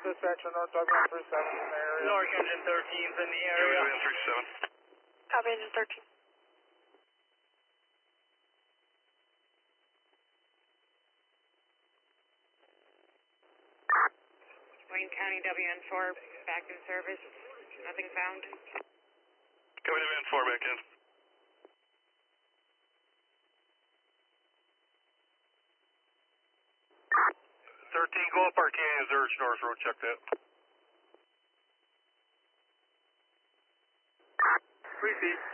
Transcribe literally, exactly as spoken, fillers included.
dispatch on North Dog one three seven in the area. North Engine thirteen's in the area. one three seven. Copy Engine thirteen. Wayne County W N four back in service. Nothing found. Copy W N four back in. thirteen, go up Arcadian, Zurich North Road, check that. Repeat.